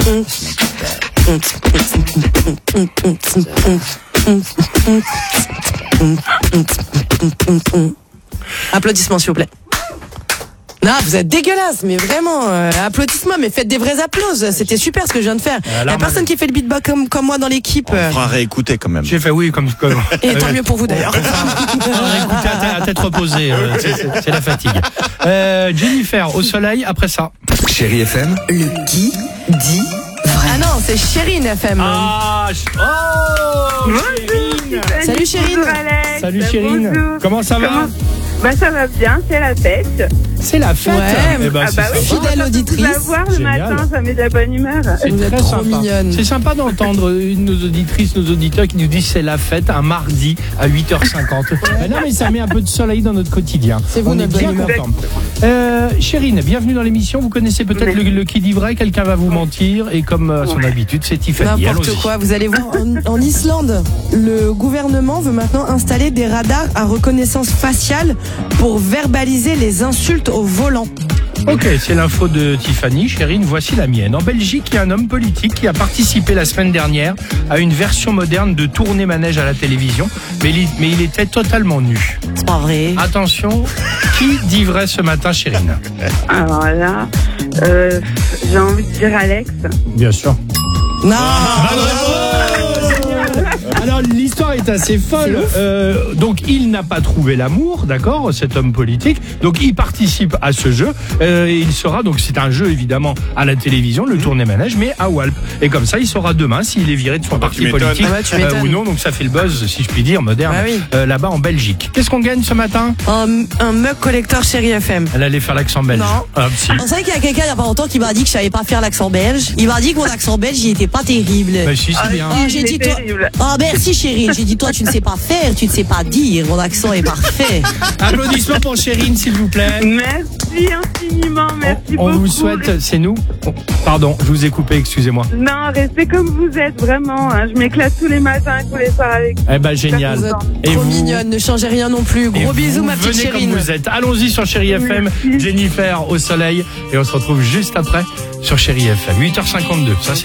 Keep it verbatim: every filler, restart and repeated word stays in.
Applaudissements, s'il vous plaît. Non, vous êtes dégueulasse, mais vraiment, euh, applaudissements, mais faites des vrais applauses. C'était super ce que je viens de faire. Il n'y a personne qui fait le beatbox comme, comme moi dans l'équipe. On fera réécouter quand même. J'ai fait oui, comme. comme... Et tant mieux pour vous d'ailleurs. On fera réécouter à, tête, à tête reposée. Euh, c'est, c'est, c'est la fatigue. Euh, Jennifer, au soleil, après ça. Chérie F M. Le qui dit vrai. Ah non, c'est Chérine F M. Ah, oh, Chérine. Salut Chérine. Bonjour Alex. Salut Chérine. Bonjour. Comment ça va? Comment... Bah ça va bien, c'est la fête. C'est la fête. Ouais. Eh ben, Ah bah c'est oui, sympa. Fidèle auditrice. La voir le Génial. matin, ça met de la bonne humeur. C'est Vous êtes très trop sympa. mignonne. C'est sympa d'entendre une de nos auditrices, nos auditeurs qui nous disent c'est la fête un mardi à huit heures cinquante. Ben non, mais ça met un peu de soleil dans notre quotidien. C'est vous, On est notre bien bonne humeur. content. Euh, Chérine, bienvenue dans l'émission. Vous connaissez peut-être le, le qui dit vrai. Quelqu'un va vous mentir et comme à son habitude, c'est Tiffany. N'importe Allons-y. quoi, vous allez voir. En, en Islande, le gouvernement veut maintenant installer des radars à reconnaissance faciale pour verbaliser les insultes au volant. Ok, c'est l'info de Tiffany. Chérine, voici la mienne. En Belgique, il y a un homme politique qui a participé la semaine dernière à une version moderne de tourner manège à la télévision, mais il, mais il était totalement nu. C'est pas vrai. Attention, qui dit vrai ce matin, Chérine? Alors là, euh, j'ai envie de dire Alex. Bien sûr. Non. Alors l'histoire est assez folle. Euh, donc il n'a pas trouvé l'amour, d'accord, cet homme politique. Donc il participe à ce jeu. Euh, et il sera donc c'est un jeu évidemment à la télévision, le tourner manège, mais à Walp. Et comme ça, il saura demain s'il est viré de son parti m'étonnes. politique Ah bah, tu m'étonnes. ou non. Donc ça fait le buzz, si je puis dire, moderne, Bah oui. euh, là-bas en Belgique. Qu'est-ce qu'on gagne ce matin? Un, un mug collector Chérie F M. Elle allait faire l'accent belge. Non. Ah, si. On savait qu'il y a quelqu'un il n'y a pas longtemps qui m'a dit que je savais pas faire l'accent belge. Il m'a dit que mon accent belge, il était pas terrible. Bah, si, c'est bien. Ah, j'ai Il dit est toi. terrible. Ah, merci chérie. J'ai dit toi, tu ne sais pas faire, tu ne sais pas dire. Mon accent est parfait. Applaudissements pour Chérine, s'il vous plaît. Merci infiniment, merci On, on beaucoup. vous souhaite, c'est nous. Oh, pardon, je vous ai coupé, excusez-moi. Non, restez comme vous êtes, vraiment. hein. Je m'éclate tous les matins, tous les soirs avec vous. Eh ben génial. Vous êtes Et trop vous mignonne, ne changez rien non plus. Et Gros bisous, vous ma petite venez Chérine. comme vous êtes. Allons-y sur Chérie F M. Merci. Jennifer au soleil. Et on se retrouve juste après sur Chérie F M. huit heures cinquante-deux. Ça, c'est